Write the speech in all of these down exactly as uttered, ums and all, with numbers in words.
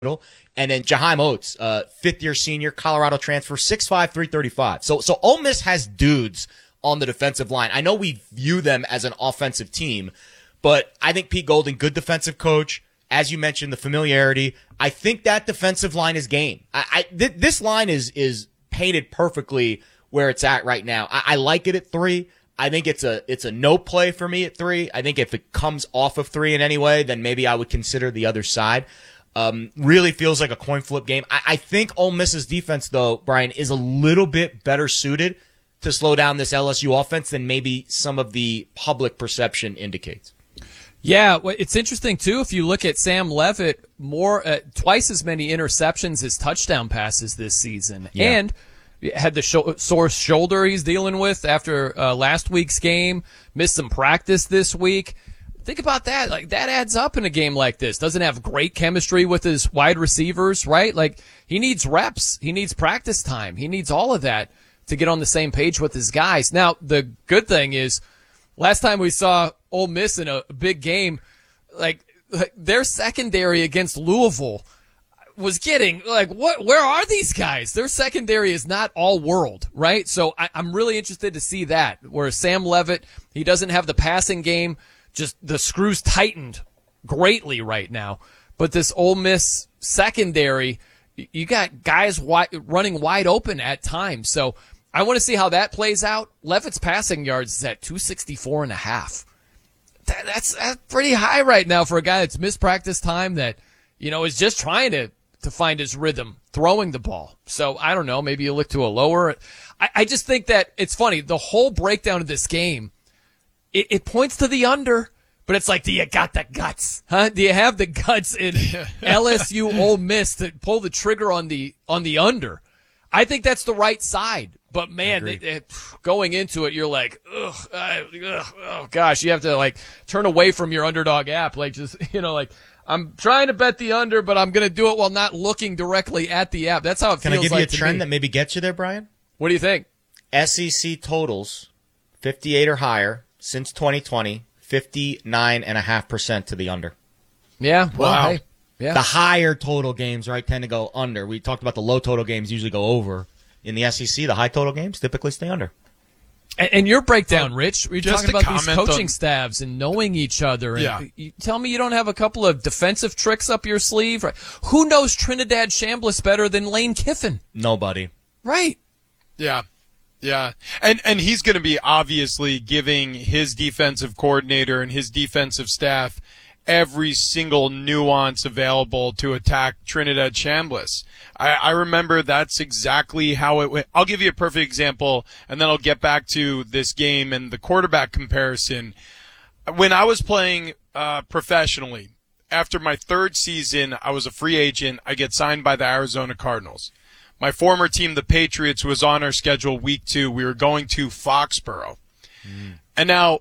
And then Jaheim Oates, uh, fifth-year senior, Colorado transfer, six five, three thirty-five. So, so Ole Miss has dudes on the defensive line. I know we view them as an offensive team, but I think Pete Golding, good defensive coach. As you mentioned, the familiarity. I think that defensive line is game. I, I th- this line is is painted perfectly where it's at right now. I, I like it at three. I think it's a it's a no play for me at three. I think if it comes off of three in any way, then maybe I would consider the other side. Um, really feels like a coin flip game. I, I think Ole Miss's defense, though, Brian, is a little bit better suited to slow down this L S U offense than maybe some of the public perception indicates. Yeah, well, it's interesting, too, if you look at Sam Leavitt, more uh, twice as many interceptions as touchdown passes this season. Yeah. And had the sho- sore shoulder he's dealing with after uh, last week's game, missed some practice this week. Think about that. Like, that adds up in a game like this. Doesn't have great chemistry with his wide receivers, right? Like, he needs reps. He needs practice time. He needs all of that to get on the same page with his guys. Now, the good thing is, last time we saw Ole Miss in a big game, like, their secondary against Louisville was getting, like, what? Where are these guys? Their secondary is not all world, right? So I, I'm really interested to see that, where Sam Leavitt, he doesn't have the passing game. Just the screws tightened greatly right now. But this Ole Miss secondary, you got guys wide, running wide open at times. So I want to see how that plays out. Leavitt's passing yards is at two sixty-four and a half. That, that's, that's pretty high right now for a guy that's missed practice time that, you know, is just trying to, to find his rhythm throwing the ball. So I don't know. Maybe you look to a lower. I, I just think that it's funny. The whole breakdown of this game, It, it points to the under, but it's like, do you got the guts? Huh? Do you have the guts in L S U Ole Miss to pull the trigger on the on the under? I think that's the right side. But, man, they, they, going into it, you're like, ugh, I, ugh, oh, gosh, you have to, like, turn away from your Underdog app. Like, just, you know, like, I'm trying to bet the under, but I'm going to do it while not looking directly at the app. That's how it Can feels like. Can I give to you a trend me. that maybe gets you there, Brian? What do you think? S E C totals, fifty-eight or higher. Since twenty twenty, fifty-nine point five percent to the under. Yeah. Well, wow. hey, yeah. The higher total games, right, tend to go under. We talked about the low total games usually go over. In the S E C, the high total games typically stay under. And, and your breakdown, Rich, we're Just talking about these coaching on, staffs and knowing each other. And yeah. you tell me you don't have a couple of defensive tricks up your sleeve? Right? Who knows Trinidad Chambliss better than Lane Kiffin? Nobody. Right. Yeah. Yeah, and and he's going to be obviously giving his defensive coordinator and his defensive staff every single nuance available to attack Trinidad Chambliss. I, I remember that's exactly how it went. I'll give you a perfect example, and then I'll get back to this game and the quarterback comparison. When I was playing uh, professionally, after my third season, I was a free agent. I get signed by the Arizona Cardinals. My former team, the Patriots, was on our schedule week two. We were going to Foxborough. Mm. And now,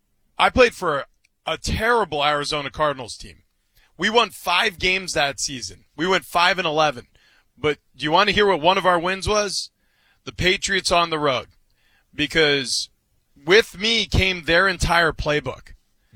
I played for a, a terrible Arizona Cardinals team. We won five games that season. We went five and eleven. But do you want to hear what one of our wins was? The Patriots on the road. Because with me came their entire playbook.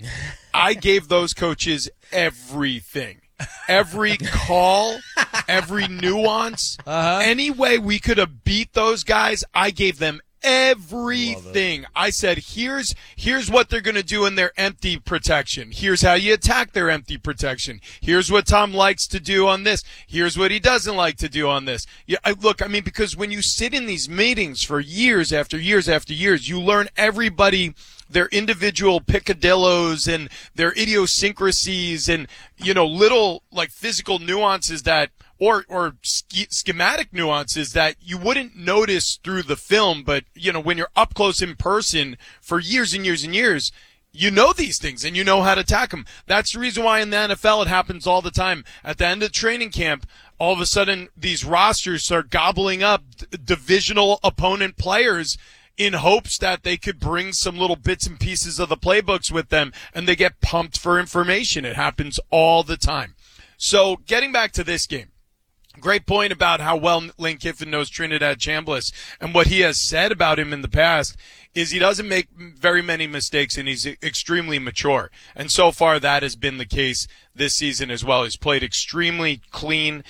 I gave those coaches everything. Every call, every nuance, uh-huh. any way we could have beat those guys, I gave them everything. I said, here's here's what they're going to do in their empty protection. Here's how you attack their empty protection. Here's what Tom likes to do on this. Here's what he doesn't like to do on this. Yeah, I, look, I mean, because when you sit in these meetings for years after years after years, you learn everybody their individual picadillos and their idiosyncrasies and, you know, little like physical nuances that, or, or sch- schematic nuances that you wouldn't notice through the film. But, you know, when you're up close in person for years and years and years, you know these things and you know how to attack them. That's the reason why in the N F L it happens all the time. At the end of training camp, all of a sudden these rosters start gobbling up d- divisional opponent players in hopes that they could bring some little bits and pieces of the playbooks with them, and they get pumped for information. It happens all the time. So getting back to this game, Great point about how well Lane Kiffin knows Trinidad Chambliss, and what he has said about him in the past is he doesn't make very many mistakes and he's extremely mature. And so far that has been the case this season as well. He's played extremely clean,